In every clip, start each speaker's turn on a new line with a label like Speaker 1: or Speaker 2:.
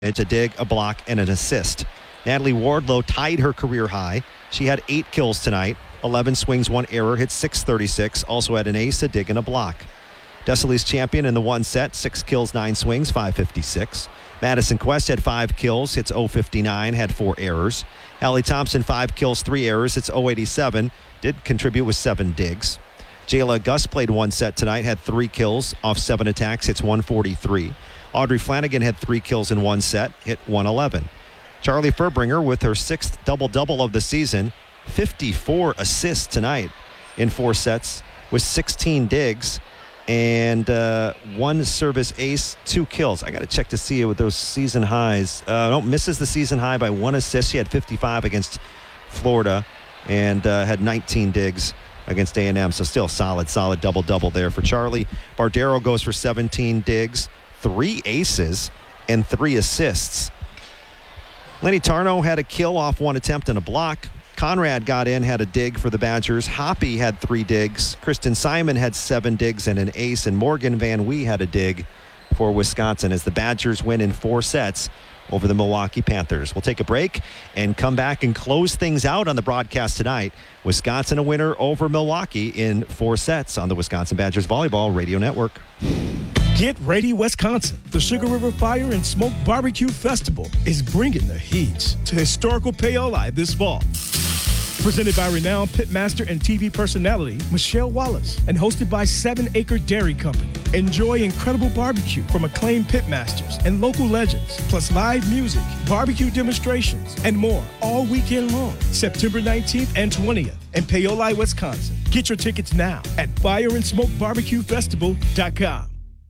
Speaker 1: It's a dig, a block, and an assist. Natalie Wardlow tied her career high. She had 8 kills tonight, 11 swings, 1 error, hit .636, also had an ace, a dig, and a block. Desilee's champion in the 1 set, 6 kills, 9 swings, .556. Madison Quest had 5 kills, hits .059, had 4 errors. Allie Thompson, 5 kills, 3 errors, hits .087, did contribute with 7 digs. Jayla Gus played 1 set tonight, had 3 kills off 7 attacks, hits .143. Audrey Flanagan had 3 kills in 1 set, hit .111. Charlie Furbringer with her 6th double-double of the season, 54 assists tonight in 4 sets with 16 digs and 1 service ace, 2 kills. I got to check to see with those season highs. Misses the season high by 1 assist. She had 55 against Florida and had 19 digs against A&M. So still solid double-double there for Charlie. Bardero goes for 17 digs, 3 aces, and 3 assists. Lenny Tarno had a kill off 1 attempt and a block. Conrad got in, had a dig for the Badgers. Hoppy had 3 digs. Kristen Simon had 7 digs and an ace. And Morgan Van Wee had a dig for Wisconsin as the Badgers win in 4 sets over the Milwaukee Panthers. We'll take a break and come back and close things out on the broadcast tonight. Wisconsin a winner over Milwaukee in 4 sets on the Wisconsin Badgers Volleyball Radio Network.
Speaker 2: Get ready, Wisconsin. The Sugar River Fire and Smoke Barbecue Festival is bringing the heat to historical Paoli this fall. Presented by renowned pitmaster and TV personality Michelle Wallace and hosted by 7 Acre Dairy Company. Enjoy incredible barbecue from acclaimed pitmasters and local legends, plus live music, barbecue demonstrations, and more all weekend long, September 19th and 20th in Paoli, Wisconsin. Get your tickets now at fireandsmokebarbecuefestival.com.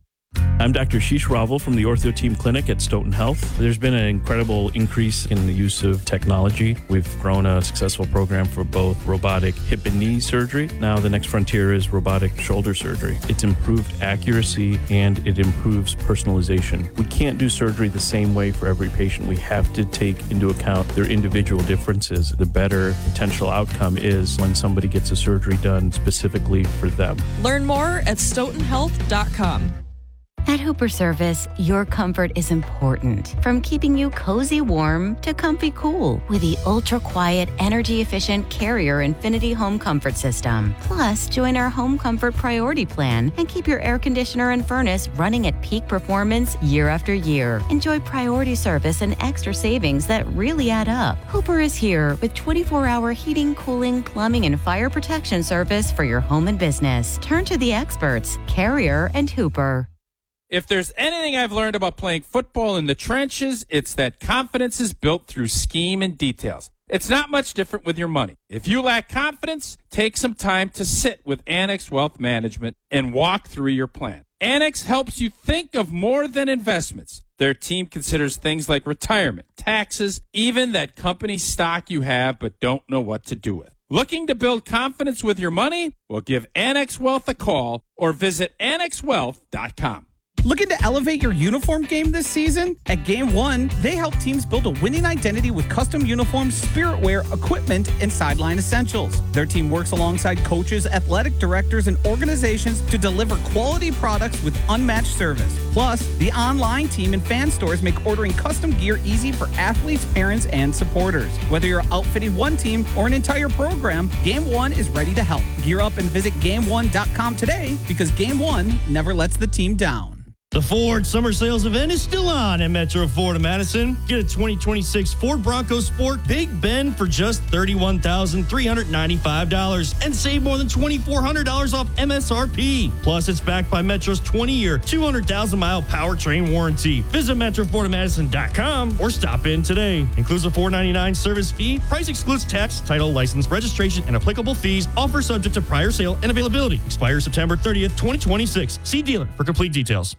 Speaker 3: I'm Dr. Sheesh Raval from the Ortho Team Clinic at Stoughton Health. There's been an incredible increase in the use of technology. We've grown a successful program for both robotic hip and knee surgery. Now the next frontier is robotic shoulder surgery. It's improved accuracy and it improves personalization. We can't do surgery the same way for every patient. We have to take into account their individual differences. The better potential outcome is when somebody gets a surgery done specifically for them.
Speaker 4: Learn more at stoughtonhealth.com.
Speaker 5: At Hooper Service, your comfort is important. From keeping you cozy warm to comfy cool with the ultra-quiet, energy-efficient Carrier Infinity Home Comfort System. Plus, join our Home Comfort Priority Plan and keep your air conditioner and furnace running at peak performance year after year. Enjoy priority service and extra savings that really add up. Hooper is here with 24-hour heating, cooling, plumbing, and fire protection service for your home and business. Turn to the experts, Carrier and Hooper.
Speaker 6: If there's anything I've learned about playing football in the trenches, it's that confidence is built through scheme and details. It's not much different with your money. If you lack confidence, take some time to sit with Annex Wealth Management and walk through your plan. Annex helps you think of more than investments. Their team considers things like retirement, taxes, even that company stock you have but don't know what to do with. Looking to build confidence with your money? Well, give Annex Wealth a call or visit annexwealth.com.
Speaker 7: Looking to elevate your uniform game this season? At Game One, they help teams build a winning identity with custom uniforms, spirit wear, equipment, and sideline essentials. Their team works alongside coaches, athletic directors, and organizations to deliver quality products with unmatched service. Plus, the online team and fan stores make ordering custom gear easy for athletes, parents, and supporters. Whether you're outfitting one team or an entire program, Game One is ready to help. Gear up and visit GameOne.com today because Game One never lets the team down.
Speaker 8: The Ford Summer Sales Event is still on at Metro Ford of Madison. Get a 2026 Ford Bronco Sport Big Ben for just $31,395 and save more than $2,400 off MSRP. Plus, it's backed by Metro's 20-year, 200,000-mile powertrain warranty. Visit MetroFordofMadison.com or stop in today. Includes a $4.99 service fee. Price excludes tax, title, license, registration, and applicable fees. Offer subject to prior sale and availability. Expires September 30th, 2026. See dealer for complete details.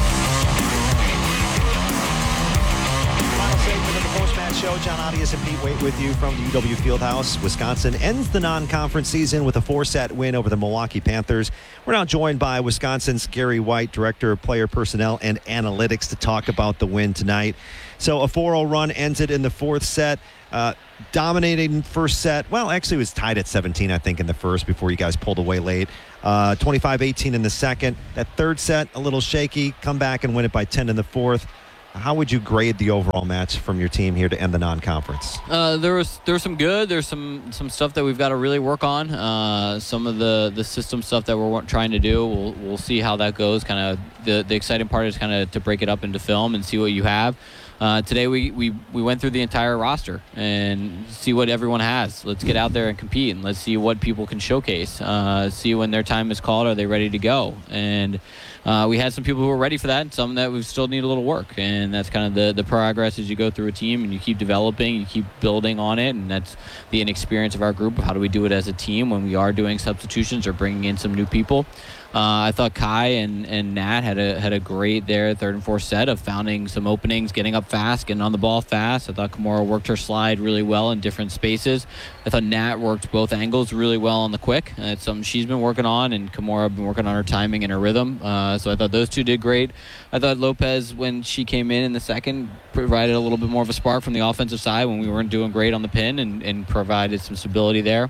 Speaker 1: Show. John Audius and Pete Wait with you from the UW Fieldhouse. Wisconsin ends the non-conference season with a 4-set win over the Milwaukee Panthers. We're now joined by Wisconsin's Gary White, Director of Player Personnel and Analytics, to talk about the win tonight. So a 4-0 run ends it in the 4th set. Dominating first set. Well, actually it was tied at 17, I think, in the first before you guys pulled away late. 25-18 in the second. That 3rd set, a little shaky. Come back and win it by 10 in the 4th. How would you grade the overall match from your team here to end the non-conference?
Speaker 9: There was some good. There's some stuff that we've got to really work on. Some of the system stuff that we're trying to do. We'll see how that goes. Kind of the exciting part is kind of to break it up into film and see what you have. Today we went through the entire roster and see what everyone has. Let's get out there and compete, and let's see what people can showcase. See when their time is called, are they ready to go? And we had some people who were ready for that, and some that we still need a little work. And that's kind of the progress as you go through a team and you keep developing, you keep building on it. And that's the inexperience of our group. How do we do it as a team when we are doing substitutions or bringing in some new people? I thought Kai and Nat had a great there third and fourth set of finding some openings, getting up fast, getting on the ball fast. I thought Kimura worked her slide really well in different spaces. I thought Nat worked both angles really well on the quick. That's something she's been working on, and Kimura been working on her timing and her rhythm. So I thought those two did great. I thought Lopez, when she came in the second, provided a little bit more of a spark from the offensive side when we weren't doing great on the pin, and provided some stability there.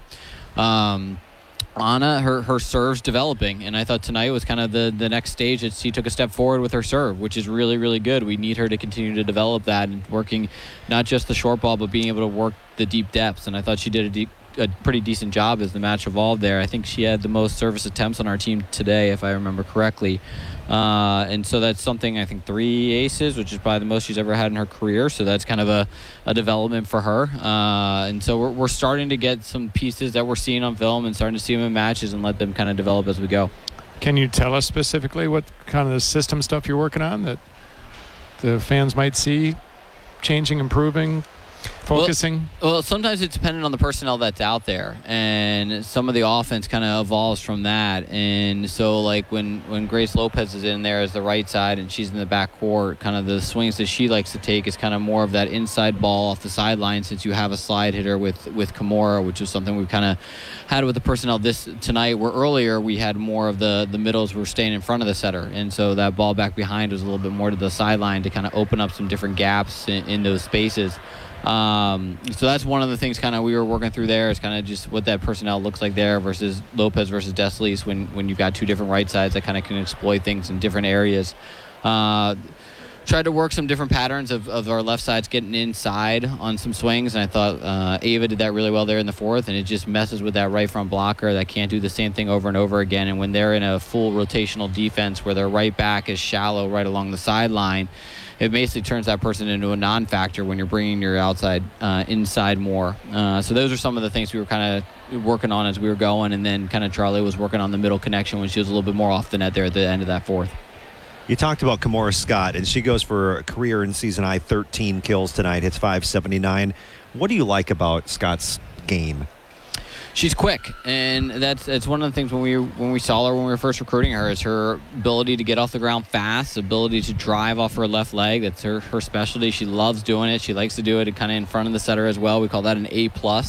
Speaker 9: Anna, her serve's developing, and I thought tonight was kind of the next stage that she took a step forward with her serve, which is really, really good. We need her to continue to develop that and working not just the short ball, but being able to work the deep depths. And I thought she did a pretty decent job as the match evolved there. I think she had the most service attempts on our team today, if I remember correctly. And so that's something, I think 3 aces, which is probably the most she's ever had in her career. So that's kind of a development for her. And so we're starting to get some pieces that we're seeing on film and starting to see them in matches and let them kind of develop as we go.
Speaker 10: Can you tell us specifically what kind of the system stuff you're working on that the fans might see changing, improving, focusing?
Speaker 9: Well, sometimes it's dependent on the personnel that's out there, and some of the offense kind of evolves from that. And so, like when Grace Lopez is in there as the right side and she's in the back court, kind of the swings that she likes to take is kind of more of that inside ball off the sideline, since you have a slide hitter with Kimura, which is something we've kind of had with the personnel tonight, where earlier we had more of the middles were staying in front of the setter, and so that ball back behind was a little bit more to the sideline to kind of open up some different gaps in those spaces. So that's one of the things kind of we were working through there, is kind of just what that personnel looks like there versus Lopez versus Deslys when you've got two different right sides that kind of can exploit things in different areas. Tried to work some different patterns of our left sides getting inside on some swings, and I thought Ava did that really well there in the fourth, and it just messes with that right front blocker that can't do the same thing over and over again. And when they're in a full rotational defense where their right back is shallow right along the sideline, it basically turns that person into a non-factor when you're bringing your outside inside more. So those are some of the things we were kind of working on as we were going, and then kind of Charlie was working on the middle connection when she was a little bit more off the net there at the end of that fourth.
Speaker 1: You talked about Kimura Scott, and she goes for a career in season high 13 kills tonight, hits .579. What do you like about Scott's game?
Speaker 9: She's quick, and that's one of the things when we saw her when we were first recruiting her, is her ability to get off the ground fast, ability to drive off her left leg. That's her specialty. She loves doing it. She likes to do it kind of in front of the setter as well. We call that an A+.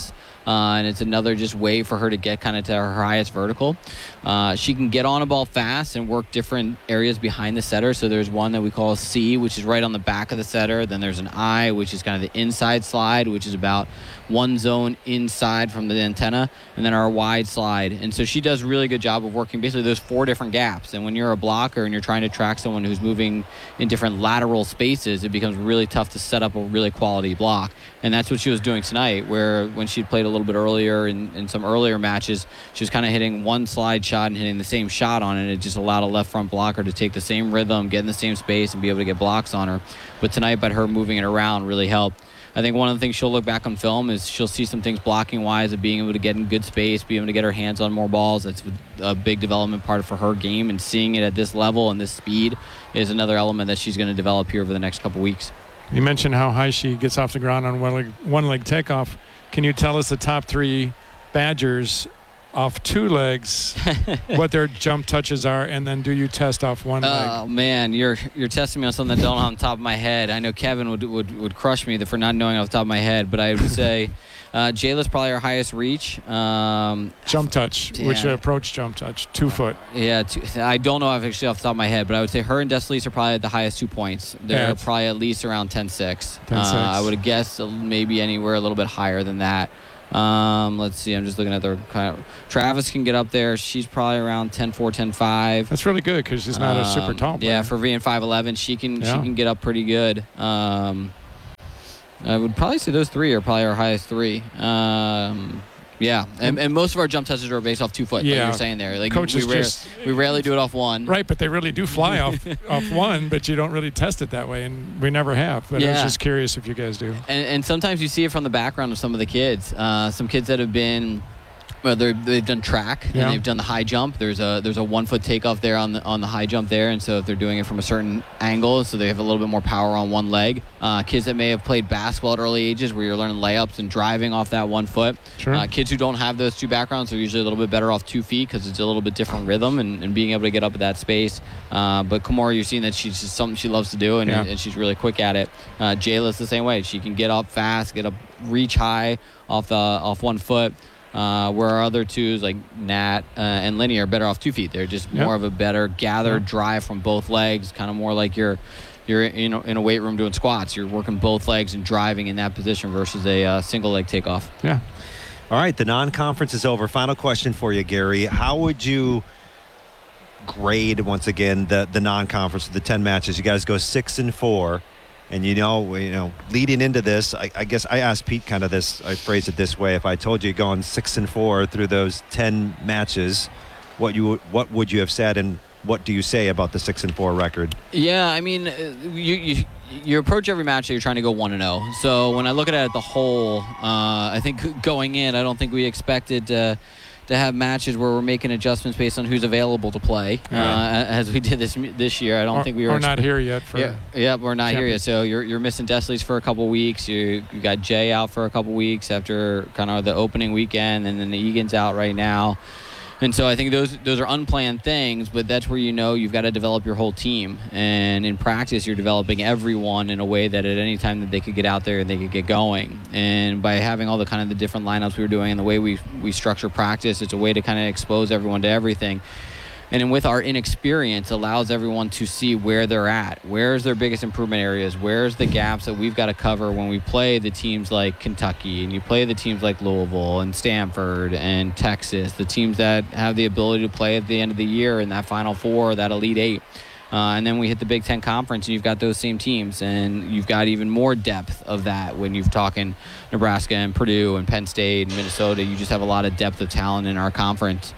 Speaker 9: And it's another just way for her to get kind of to her highest vertical. She can get on a ball fast and work different areas behind the setter. So there's one that we call a C, which is right on the back of the setter. Then there's an I, which is kind of the inside slide, which is about one zone inside from the antenna, and then our wide slide. And so she does a really good job of working basically those 4 different gaps. And when you're a blocker and you're trying to track someone who's moving in different lateral spaces, it becomes really tough to set up a really quality block. And that's what she was doing tonight, where when she played a little bit earlier in some earlier matches, she was kind of hitting one slide shot and hitting the same shot on it. It just allowed a left front blocker to take the same rhythm, get in the same space, and be able to get blocks on her. But tonight, by her moving it around, really helped. I think one of the things she'll look back on film is she'll see some things blocking-wise of being able to get in good space, being able to get her hands on more balls. That's a big development part for her game, and seeing it at this level and this speed is another element that she's going to develop here over the next couple weeks.
Speaker 10: You mentioned how high she gets off the ground on one-leg takeoff. Can you tell us the top 3 Badgers off 2 legs, what their jump touches are, and then do you test off one leg?
Speaker 9: Oh man, you're testing me on something I don't know on the top of my head. I know Kevin would crush me for not knowing off the top of my head, but I would say Jayla's probably our highest reach.
Speaker 10: Jump touch, which approach jump touch, 2 foot.
Speaker 9: Yeah, I don't know actually off the top of my head, but I would say her and Deslys are probably at the highest 2 points. They're probably at least around 10.6. I would guess maybe anywhere a little bit higher than that. Let's see. I'm just looking at their kind of. Travis can get up there. She's probably around 10'4", 10'5".
Speaker 10: That's really good because she's not a super tall player.
Speaker 9: Yeah, for being 5'11", she can get up pretty good. I would probably say those three are probably our highest three. Yeah, and most of our jump touches are based off 2 foot, like you were saying there. Like we rarely do it off one.
Speaker 10: Right, but they really do fly off one, but you don't really test it that way, and we never have. But I was just curious if you guys do.
Speaker 9: And sometimes you see it from the background of some of the kids. Some kids that have been... Well, they've done track and they've done the high jump. There's a 1 foot takeoff there on the high jump there, and so if they're doing it from a certain angle, so they have a little bit more power on one leg. Kids that may have played basketball at early ages, where you're learning layups and driving off that 1 foot.
Speaker 10: Sure.
Speaker 9: Kids who don't have those two backgrounds are usually a little bit better off 2 feet because it's a little bit different rhythm and being able to get up at that space. But Kimura, you've seen that she's just something she loves to do, and she's really quick at it. Jayla's the same way. She can get up fast, reach high off 1 foot. Where our other twos like Nat and Linny are better off 2 feet. They're just more of a better gathered drive from both legs, kind of more like you're in a weight room doing squats. You're working both legs and driving in that position versus a single leg takeoff.
Speaker 10: Yeah.
Speaker 1: All right, the non-conference is over. Final question for you, Gary. How would you grade once again the non-conference, the 10 matches? You guys go 6-4. And you know, leading into this, I guess I asked Pete kind of this. I phrased it this way: if I told you going 6-4 through those 10 matches, what would you have said, and what do you say about the 6-4 record?
Speaker 9: Yeah, I mean, you approach every match that you're trying to go 1-0. So when I look at it the whole, I think going in, I don't think we expected to have matches where we're making adjustments based on who's available to play, as we did this year. I don't think we were.
Speaker 10: We're not here yet.
Speaker 9: We're not here yet. So you're missing Desley's for a couple weeks. You got Jay out for a couple weeks after kind of the opening weekend, and then the Egan's out right now. And so I think those are unplanned things, but that's where you've got to develop your whole team. And in practice, you're developing everyone in a way that at any time that they could get out there and they could get going. And by having all the kind of the different lineups we were doing and the way we structure practice, it's a way to kind of expose everyone to everything. And then with our inexperience, allows everyone to see where they're at. Where's their biggest improvement areas? Where's the gaps that we've got to cover when we play the teams like Kentucky and you play the teams like Louisville and Stanford and Texas, the teams that have the ability to play at the end of the year in that Final Four, that Elite Eight. And then we hit the Big Ten Conference, and you've got those same teams, and you've got even more depth of that when you're talking Nebraska and Purdue and Penn State and Minnesota. You just have a lot of depth of talent in our conference.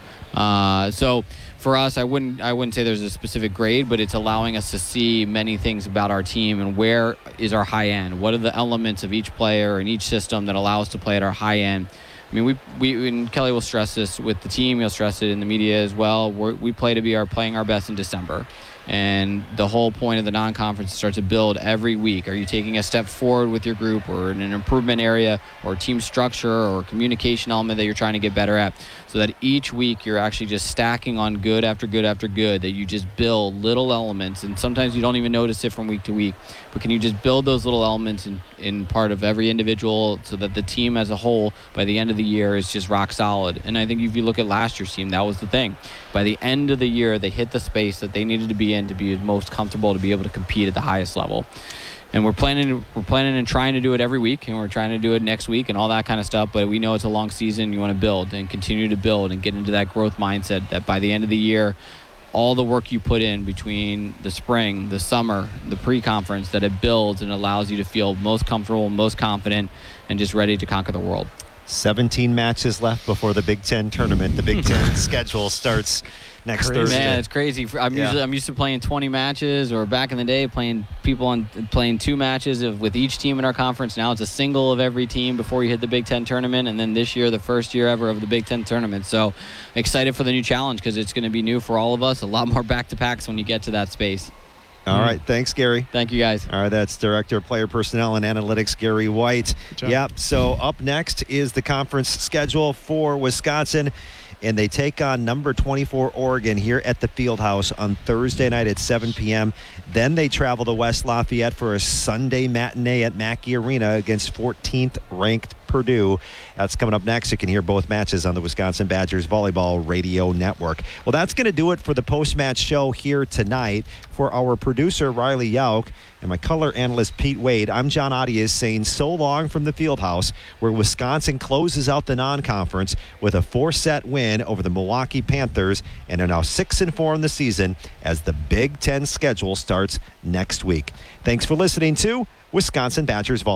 Speaker 9: So for us, I wouldn't say there's a specific grade, but it's allowing us to see many things about our team and where is our high end. What are the elements of each player and each system that allow us to play at our high end? I mean, we and Kelly will stress this with the team. He'll stress it in the media as well. We play to be playing our best in December. And the whole point of the non-conference is to start to build every week. Are you taking a step forward with your group or in an improvement area or team structure or communication element that you're trying to get better at? So that each week you're actually just stacking on good after good after good, that you just build little elements. And sometimes you don't even notice it from week to week. But can you just build those little elements in part of every individual so that the team as a whole by the end of the year is just rock solid? And I think if you look at last year's team, that was the thing. By the end of the year, they hit the space that they needed to be in to be most comfortable to be able to compete at the highest level. And we're planning and trying to do it every week, and we're trying to do it next week and all that kind of stuff. But we know it's a long season. You want to build and continue to build and get into that growth mindset that by the end of the year, all the work you put in between the spring, the summer, the pre-conference, that it builds and allows you to feel most comfortable, most confident, and just ready to conquer the world.
Speaker 1: 17 matches left before the Big Ten tournament. The Big Ten schedule starts next Thursday.
Speaker 9: Man, it's crazy. I'm used to playing 20 matches, or back in the day playing 2 matches with each team in our conference. Now it's a single of every team before you hit the Big Ten tournament, and then this year the first year ever of the Big Ten tournament. So excited for the new challenge because it's going to be new for all of us. A lot more back-to-backs when you get to that space.
Speaker 1: All right. Thanks, Gary.
Speaker 9: Thank you, guys.
Speaker 1: All right. That's Director of Player Personnel and Analytics, Gary White. Yep. So up next is the conference schedule for Wisconsin, and they take on number 24 Oregon here at the Fieldhouse on Thursday night at 7 p.m. Then they travel to West Lafayette for a Sunday matinee at Mackey Arena against 14th ranked Purdue. That's coming up next. You can hear both matches on the Wisconsin Badgers Volleyball Radio Network. Well, that's going to do it for the post-match show here tonight. For our producer, Riley Yauk, and my color analyst, Pete Wade, I'm John Audius saying so long from the Fieldhouse, where Wisconsin closes out the non-conference with a 4-set win over the Milwaukee Panthers and are now 6-4 in the season as the Big Ten schedule starts next week. Thanks for listening to Wisconsin Badgers Vol.